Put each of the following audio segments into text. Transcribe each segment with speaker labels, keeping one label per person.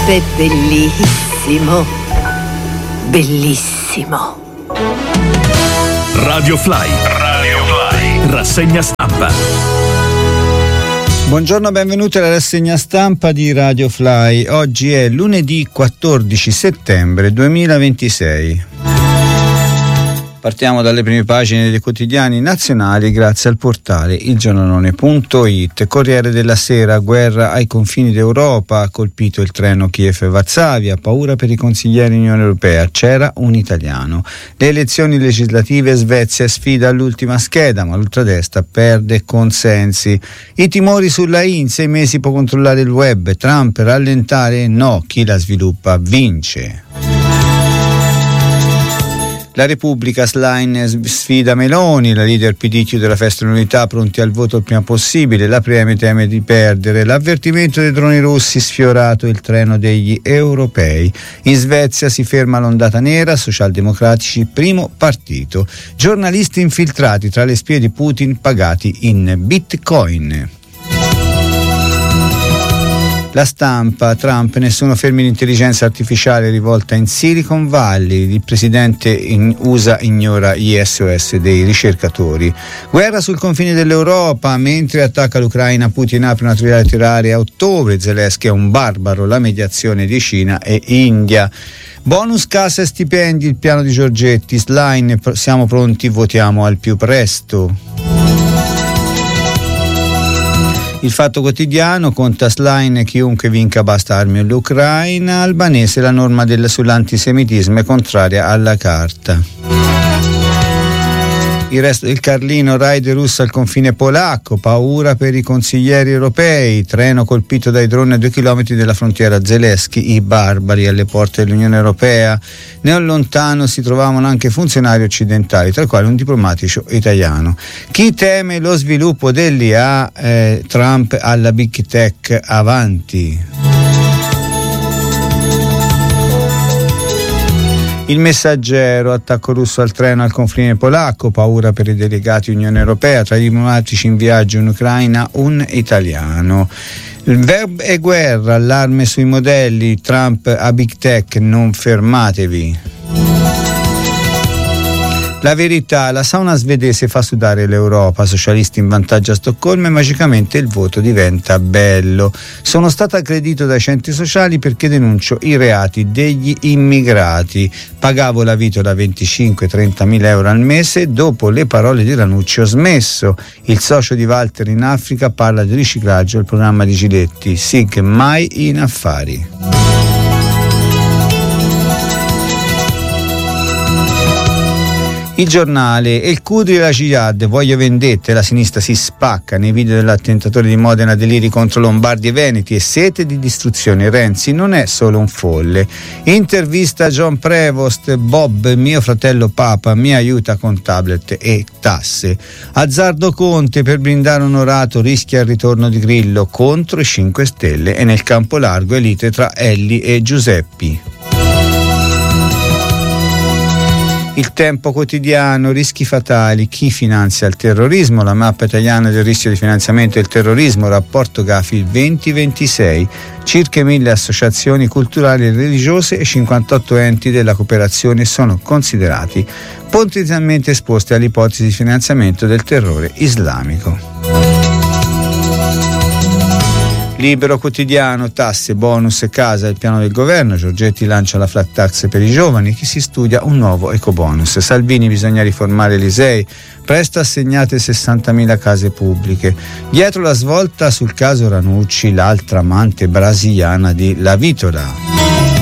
Speaker 1: è bellissimo, bellissimo.
Speaker 2: Radio Fly. Rassegna stampa.
Speaker 3: Buongiorno, benvenuti alla rassegna stampa di Radio Fly. Oggi è lunedì 14 settembre 2026. Partiamo dalle prime pagine dei quotidiani nazionali grazie al portale ilgiornalone.it. Corriere della Sera, guerra ai confini d'Europa, ha colpito il treno Kiev-Varsavia, paura per i consiglieri Unione Europea, c'era un italiano. Le elezioni legislative, Svezia sfida all'ultima scheda, ma l'ultradestra perde consensi. I timori sulla in 6 mesi può controllare il web, Trump rallentare, no, chi la sviluppa vince. La Repubblica, Schlein sfida Meloni, la leader PD chiude la festa dell'unità, pronti al voto il prima possibile, la Premier teme di perdere, l'avvertimento dei droni russi, sfiorato il treno degli europei. In Svezia si ferma l'ondata nera, socialdemocratici primo partito, giornalisti infiltrati tra le spie di Putin pagati in bitcoin. La Stampa, Trump, nessuno fermi l'intelligenza artificiale rivolta in Silicon Valley, il presidente USA ignora gli SOS dei ricercatori. Guerra sul confine dell'Europa, mentre attacca l'Ucraina, Putin apre una trilaterale a ottobre, Zelensky è un barbaro, la mediazione di Cina e India. Bonus cassa e stipendi, il piano di Giorgetti, Schlein, siamo pronti, votiamo al più presto. Il Fatto Quotidiano, conta Schlein, chiunque vinca basta armi all'Ucraina, albanese la norma sull'antisemitismo è contraria alla carta. Il resto del Carlino, raid russa al confine polacco, paura per i consiglieri europei, treno colpito dai droni a 2 chilometri dalla frontiera, Zelensky, i barbari alle porte dell'Unione Europea. Non lontano si trovavano anche funzionari occidentali, tra i quali un diplomatico italiano. Chi teme lo sviluppo dell'IA, Trump alla big tech avanti. Il Messaggero, attacco russo al treno al confine polacco, paura per i delegati Unione Europea, tra i diplomatici in viaggio in Ucraina un italiano. Il web è guerra, allarme sui modelli, Trump a big tech, non fermatevi. La Verità, la sauna svedese fa sudare l'Europa, socialisti in vantaggio a Stoccolma e magicamente il voto diventa bello. Sono stato aggredito dai centri sociali perché denuncio i reati degli immigrati. Pagavo la vita da 25-30 mila euro al mese, dopo le parole di Ranucci ho smesso. Il socio di Walter in Africa parla di riciclaggio al programma di Giletti, SIG mai in affari. Il Giornale, il Cudri e la Jihad, voglio vendette, la sinistra si spacca nei video dell'attentatore di Modena, deliri contro Lombardi e Veneti e sete di distruzione, Renzi non è solo un folle. Intervista a John Prevost, Bob, mio fratello Papa, mi aiuta con tablet e tasse. Azzardo Conte, per blindare Onorato rischia il ritorno di Grillo contro i 5 Stelle e nel campo largo elite tra Elli e Giuseppi. Il Tempo Quotidiano, rischi fatali, chi finanzia il terrorismo, la mappa italiana del rischio di finanziamento del terrorismo, rapporto Gafi 2026, circa 1000 associazioni culturali e religiose e 58 enti della cooperazione sono considerati potenzialmente esposti all'ipotesi di finanziamento del terrore islamico. Libero Quotidiano, tasse, bonus e casa, il piano del governo, Giorgetti lancia la flat tax per i giovani, chi si studia un nuovo ecobonus, Salvini bisogna riformare l'ISEE, presto assegnate 60.000 case pubbliche, dietro la svolta sul caso Ranucci, l'altra amante brasiliana di La Vitola.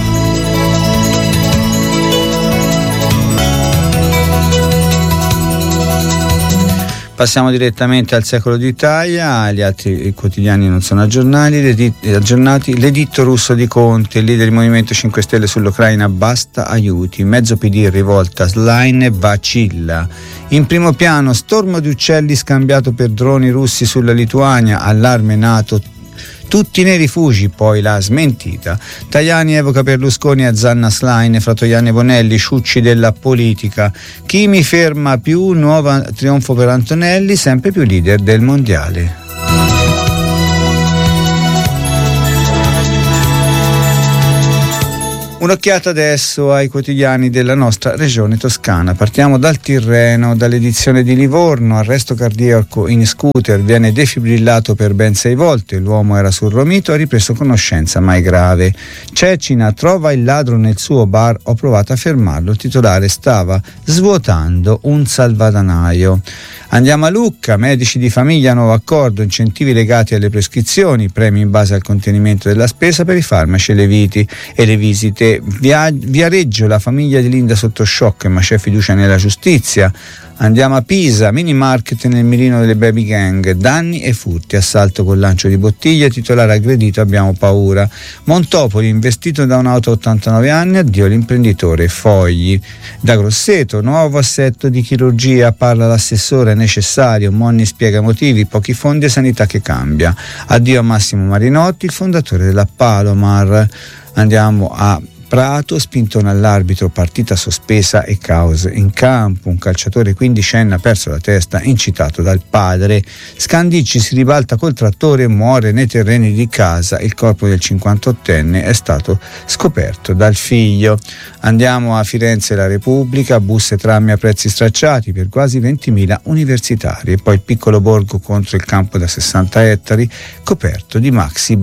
Speaker 3: Passiamo direttamente al Secolo d'Italia, gli altri quotidiani non sono aggiornati. L'editto russo di Conte, il leader del Movimento 5 Stelle sull'Ucraina, basta aiuti, mezzo PD in rivolta, Schlein vacilla. In primo piano, stormo di uccelli scambiato per droni russi sulla Lituania, allarme NATO, tutti nei rifugi, poi la smentita. Tajani evoca Berlusconi a Zanna Schlein, Fratoianni e Bonelli, sciucci della politica. Chi mi ferma più, nuovo trionfo per Antonelli, sempre più leader del mondiale. Un'occhiata adesso ai quotidiani della nostra regione toscana. Partiamo dal Tirreno, dall'edizione di Livorno. Arresto cardiaco in scooter, viene defibrillato per ben 6 volte. L'uomo era sul Romito, ha ripreso conoscenza mai grave. Cecina, trova il ladro nel suo bar, ho provato a fermarlo. Il titolare stava svuotando un salvadanaio. Andiamo a Lucca, medici di famiglia, nuovo accordo, incentivi legati alle prescrizioni, premi in base al contenimento della spesa per i farmaci e le visite. Viareggio, la famiglia di Linda sotto shock, ma c'è fiducia nella giustizia. Andiamo a Pisa, mini market nel mirino delle baby gang, danni e furti, assalto con lancio di bottiglie, titolare aggredito, abbiamo paura. Montopoli, investito da un'auto a 89 anni, addio l'imprenditore Fogli. Da Grosseto, nuovo assetto di chirurgia, parla l'assessore, necessario, Monni spiega motivi, pochi fondi e sanità che cambia. Addio a Massimo Marinotti, il fondatore della Palomar. Andiamo a Prato, spintone all'arbitro, partita sospesa e caos in campo. Un calciatore quindicenne ha perso la testa, incitato dal padre. Scandicci si ribalta col trattore e muore nei terreni di casa. Il corpo del 58enne è stato scoperto dal figlio. Andiamo a Firenze, la Repubblica, bus e tram a prezzi stracciati per quasi 20.000 universitari. E poi il piccolo borgo contro il campo da 60 ettari, coperto di maxi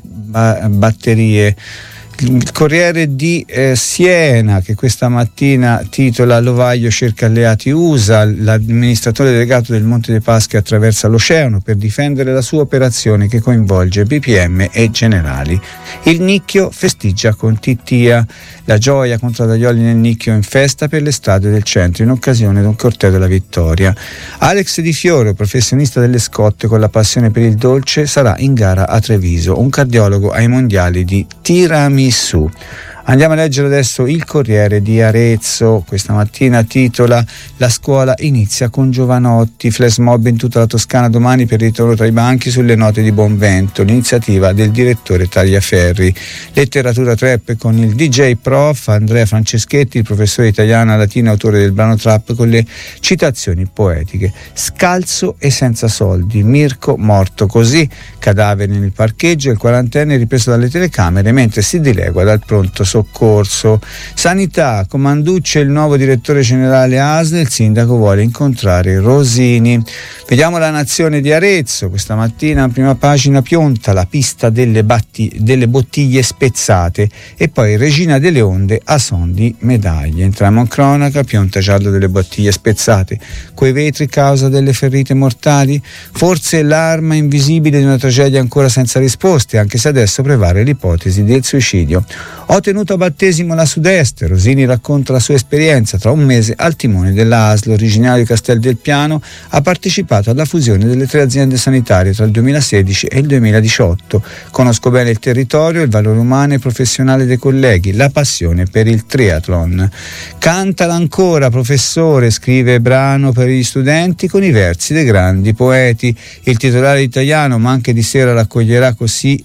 Speaker 3: batterie. Il Corriere di Siena, che questa mattina titola Lovaglio cerca alleati USA, l'amministratore delegato del Monte dei Paschi attraversa l'oceano per difendere la sua operazione che coinvolge BPM e generali. Il Nicchio festeggia con Tittia, la gioia contro Daglioli nel Nicchio in festa per le strade del centro in occasione di un corteo della vittoria. Alex Di Fiore, professionista delle scotte con la passione per il dolce, sarà in gara a Treviso, un cardiologo ai mondiali di tiramisù. Andiamo a leggere adesso il Corriere di Arezzo. Questa mattina titola La scuola inizia con Giovanotti, flash mob in tutta la Toscana domani per il ritorno tra i banchi sulle note di Bonvento, l'iniziativa del direttore Tagliaferri. Letteratura trap con il DJ prof Andrea Franceschetti, il professore italiano latino autore del brano trap con le citazioni poetiche. Scalzo e senza soldi, Mirko morto così, cadavere nel parcheggio, il 40enne ripreso dalle telecamere mentre si dilegua dal pronto soccorso. Sanità, Comanducci è il nuovo direttore generale ASL, il sindaco vuole incontrare Rosini. Vediamo la Nazione di Arezzo, questa mattina a prima pagina Pionta, la pista delle bottiglie spezzate, e poi Regina delle Onde a son di medaglie. Entriamo in cronaca, Pionta giallo delle bottiglie spezzate, coi vetri causa delle ferite mortali, forse l'arma invisibile di una tragedia ancora senza risposte, anche se adesso prevale l'ipotesi del suicidio. Ho tenuto a battesimo la Sud-Est, Rosini racconta la sua esperienza, tra un mese al timone della ASL, originario di Castel del Piano, ha partecipato alla fusione delle 3 aziende sanitarie tra il 2016 e il 2018. Conosco bene il territorio, il valore umano e professionale dei colleghi, la passione per il triathlon. Cantala ancora, professore, scrive brano per gli studenti con i versi dei grandi poeti. Il titolare italiano, ma anche di sera raccoglierà così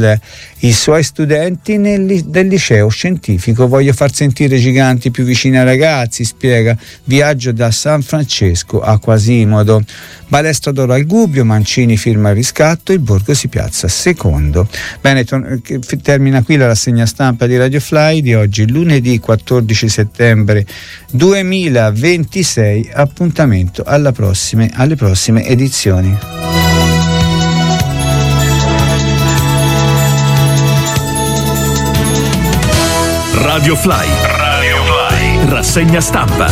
Speaker 3: i suoi studenti del liceo scientifico. Voglio far sentire giganti più vicini ai ragazzi, spiega. Viaggio da San Francesco a Quasimodo. Balestra d'oro al Gubbio, Mancini firma il riscatto, il Borgo si piazza secondo. Bene, termina qui la rassegna stampa di Radio Fly di oggi, lunedì 14 settembre 2026. Appuntamento alle prossime edizioni.
Speaker 2: Radio Fly. Rassegna stampa.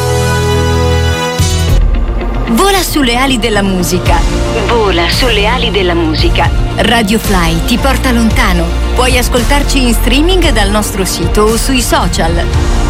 Speaker 4: Vola sulle ali della musica. Vola sulle ali della musica. Radio Fly ti porta lontano. Puoi ascoltarci in streaming dal nostro sito o sui social.